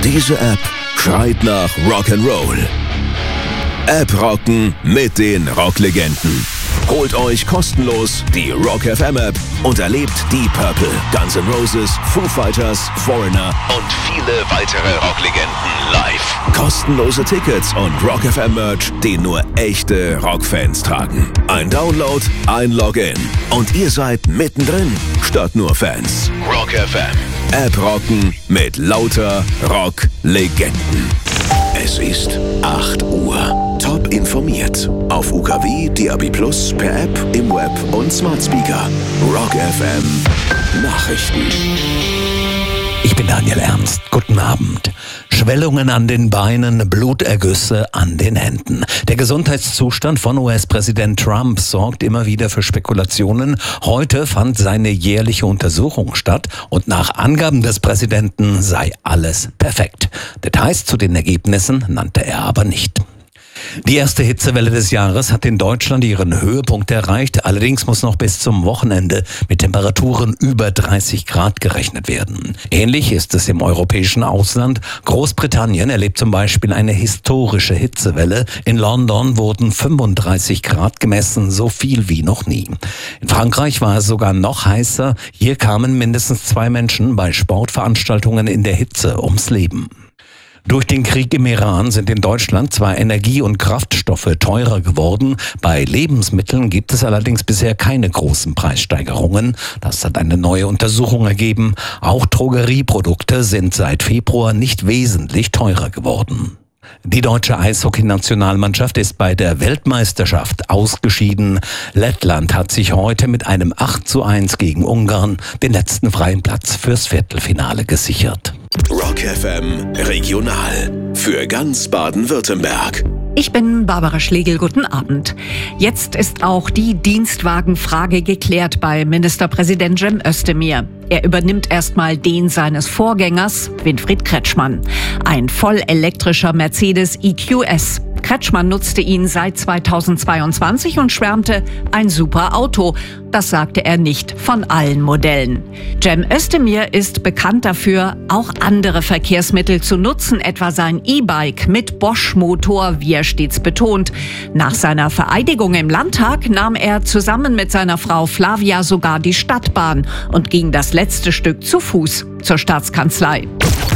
Diese App schreit nach Rock'n'Roll. App rocken mit den Rocklegenden. Holt euch kostenlos die Rock FM App und erlebt Deep Purple, Guns N' Roses, Foo Fighters, Foreigner und viele weitere Rocklegenden live. Kostenlose Tickets und Rock FM Merch, den nur echte Rockfans tragen. Ein Download, ein Login und ihr seid mittendrin statt nur Fans. Rock FM. App rocken mit lauter Rocklegenden. Es ist 8 Uhr. Top informiert. Auf UKW, DAB+, per App, im Web und Smart Speaker. Rock FM Nachrichten. Ich bin Daniel Ernst. Guten Abend. Schwellungen an den Beinen, Blutergüsse an den Händen. Der Gesundheitszustand von US-Präsident Trump sorgt immer wieder für Spekulationen. Heute fand seine jährliche Untersuchung statt und nach Angaben des Präsidenten sei alles perfekt. Details zu den Ergebnissen nannte er aber nicht. Die erste Hitzewelle des Jahres hat in Deutschland ihren Höhepunkt erreicht. Allerdings muss noch bis zum Wochenende mit Temperaturen über 30 Grad gerechnet werden. Ähnlich ist es im europäischen Ausland. Großbritannien erlebt zum Beispiel eine historische Hitzewelle. In London wurden 35 Grad gemessen, so viel wie noch nie. In Frankreich war es sogar noch heißer. Hier kamen mindestens 2 Menschen bei Sportveranstaltungen in der Hitze ums Leben. Durch den Krieg im Iran sind in Deutschland zwar Energie- und Kraftstoffe teurer geworden, bei Lebensmitteln gibt es allerdings bisher keine großen Preissteigerungen. Das hat eine neue Untersuchung ergeben. Auch Drogerieprodukte sind seit Februar nicht wesentlich teurer geworden. Die deutsche Eishockey-Nationalmannschaft ist bei der Weltmeisterschaft ausgeschieden. Lettland hat sich heute mit einem 8:1 gegen Ungarn den letzten freien Platz fürs Viertelfinale gesichert. Rock FM Regional für ganz Baden-Württemberg. Ich bin Barbara Schlegel, guten Abend. Jetzt ist auch die Dienstwagenfrage geklärt bei Ministerpräsident Cem Özdemir. Er übernimmt erstmal den seines Vorgängers, Winfried Kretschmann. Ein vollelektrischer Mercedes EQS. Kretschmann nutzte ihn seit 2022 und schwärmte, ein super Auto. Das sagte er nicht von allen Modellen. Cem Özdemir ist bekannt dafür, auch andere Verkehrsmittel zu nutzen, etwa sein E-Bike mit Bosch-Motor, wie er stets betont. Nach seiner Vereidigung im Landtag nahm er zusammen mit seiner Frau Flavia sogar die Stadtbahn und ging das letzte Stück zu Fuß zur Staatskanzlei.